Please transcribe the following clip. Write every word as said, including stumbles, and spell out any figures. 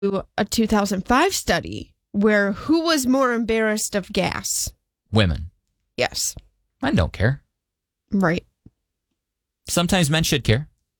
a two thousand five study where who was more embarrassed of gas? Women. Yes. Men don't care. Right. Sometimes men should care.